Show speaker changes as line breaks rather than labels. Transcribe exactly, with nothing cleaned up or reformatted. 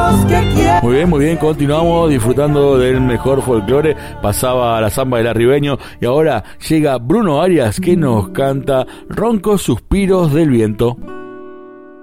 los que quieren.
Muy bien, muy bien, continuamos disfrutando del mejor folclore. Pasaba la samba del arribeño y ahora llega Bruno Arias que nos canta Roncos Suspiros del Viento.